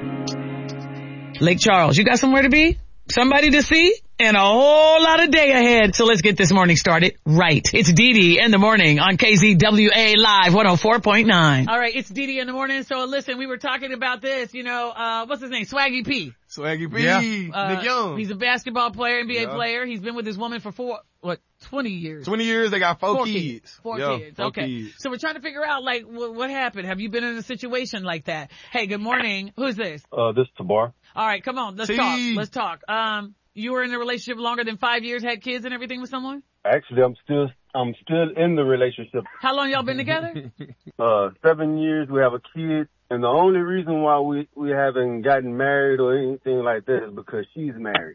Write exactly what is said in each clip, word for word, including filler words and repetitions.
Lake Charles, you got somewhere to be? Somebody to see? And a whole lot of day ahead. So let's get this morning started right. It's Dee Dee in the morning on K Z W A Live one oh four point nine. All right, it's Dee Dee in the morning. So listen, we were talking about this, you know, uh, what's his name? Swaggy P. Swaggy P. Yeah. Uh, Nick Young. He's a basketball player, N B A Yeah. player. He's been with his woman for four, what, twenty years? twenty years, they got four, Four kids. kids. Four Yeah, kids. four Okay. kids. So we're trying to figure out, like, wh- what happened? Have you been in a situation like that? Hey, good morning. Who's this? Uh, this is Tabar. All right, come on. Let's T. talk. Let's talk. Um, you were in a relationship longer than five years, had kids and everything with someone? Actually, I'm still, I'm still in the relationship. How long y'all been together? Uh, seven years. We have a kid. And the only reason why we, we haven't gotten married or anything like that is because she's married.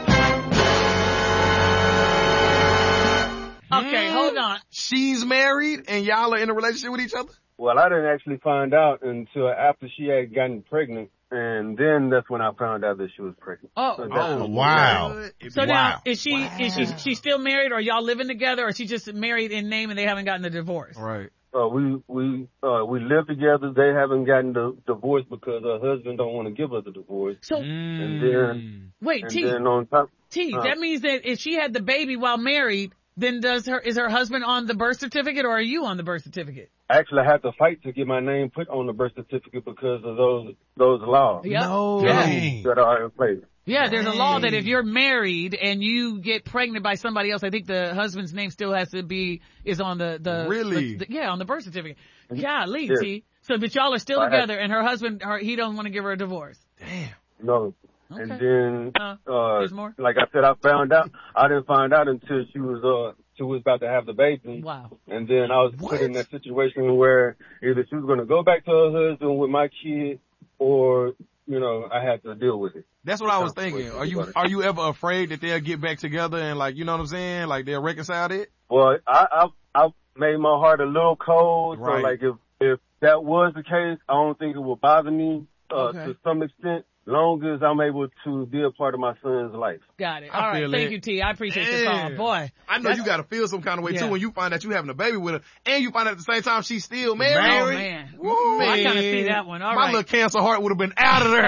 Okay, hold on. She's married and y'all are in a relationship with each other? Well, I didn't actually find out until after she had gotten pregnant. And then that's when I found out that she was pregnant. Oh, So that's- Oh, wow. so wow. now is she is she she still married, or are y'all living together, or is she just married in name and they haven't gotten the divorce? Right. Uh, we, we, uh, we live together. They haven't gotten the divorce because her husband don't want to give her the divorce. So And then, wait, and T then on top, T, uh, that means that if she had the baby while married, then does her is her husband on the birth certificate, or are you on the birth certificate? actually I had to fight to get my name put on the birth certificate because of those, those laws Yep. No. Yeah. Dang. that are in place. Yeah, there's a law that if you're married and you get pregnant by somebody else, I think the husband's name still has to be, is on the, the, Really? the- the- yeah, on the birth certificate. Golly, Yeah. T. So, but y'all are still I had- together and her husband, her, he don't want to give her a divorce. Damn. No. Okay. And then, Uh, uh, there's more? like I said, I found out, I didn't find out until she was, uh, she was about to have the baby. Wow. And then I was put in that situation where either she was going to go back to her husband with my kid or, you know, I had to deal with it. That's what I was thinking. Are you are you ever afraid that they'll get back together and, like, you know what I'm saying? Like they'll reconcile it? Well, I, I, I made my heart a little cold. Right. So like if, if that was the case, I don't think it would bother me, uh, Okay. to some extent, long as I'm able to be a part of my son's life. Got it. I All right. feel Thank it. you, T. I appreciate your call. Damn. Boy. I know you gotta feel some kind of way Yeah. too when you find out you having a baby with her and you find out at the same time she's still Oh, married. man. Woo. Ooh, I kind of see that one. All My right. little cancer heart would have been out of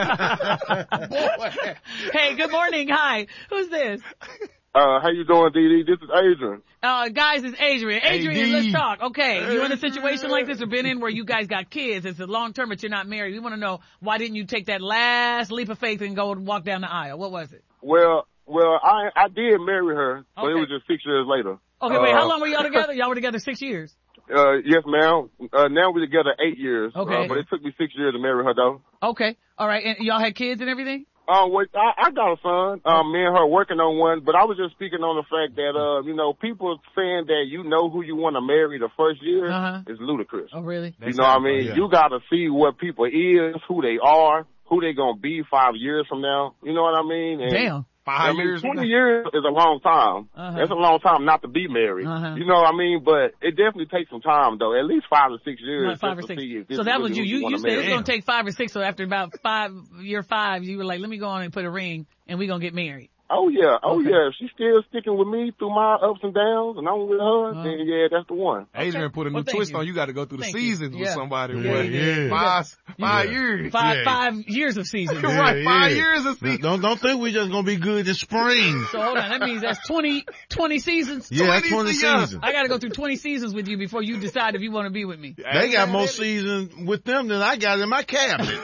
there. Boy. Hey, good morning. Hi. Who's this? Uh, how you doing, Dee Dee? This is Adrian. Uh, guys, it's Adrian. Adrian, A D. let's talk. Okay, you in a situation like this or been in where you guys got kids, it's a long term but you're not married. We want to know, why didn't you take that last leap of faith and go and walk down the aisle? What was it? Well, well, I, I did marry her, but Okay. it was just six years later. Okay, wait, how Uh, long were y'all together? Y'all were together six years. Uh, yes, ma'am. Uh, now we're together eight years. Okay. Uh, but it took me six years to marry her, though. Okay, all right, and y'all had kids and everything? Uh, wait, I, I got a son. Um, me and her working on one, but I was just speaking on the fact that, uh, you know, people saying that you know who you want to marry the first year Uh-huh. is ludicrous. Oh, really? You know what I mean? Yeah. You gotta see what people is, who they are, who they gonna be five years from now. You know what I mean? And Damn. Five I mean, years. twenty years is a long time. Uh-huh. That's a long time not to be married. Uh-huh. You know what I mean? But it definitely takes some time, though. At least five or six years. Not five or just to six. see if this So is that really was you. who You, you wanna said it's marry. going to take five or six, so after about five, year five, you were like, let me go on and put a ring and we going to get married. Oh yeah, oh Okay. yeah. If she's still sticking with me through my ups and downs, and I'm with her, Uh-huh. then yeah, that's the one. Adrian put a new Well, thank twist you. on. You got to go through the Thank you. seasons with Yeah. somebody. Yeah, boy. you did. Five, five Yeah. years. Five, Yeah. five years of season. Right, five Yeah. years of season. Don't don't think we just gonna be good in spring. So hold on, that means that's twenty, twenty seasons. Yeah, that's twenty twenty years. seasons. I got to go through twenty seasons with you before you decide if you want to be with me. They got more seasons with them than I got in my cabinet.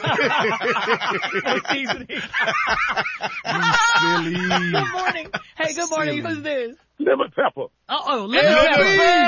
What season is- Silly. Good morning. Hey, good morning. Silly. Who's this? Lemon pepper. Uh oh, Lemon Lemon Pepper. Pepper.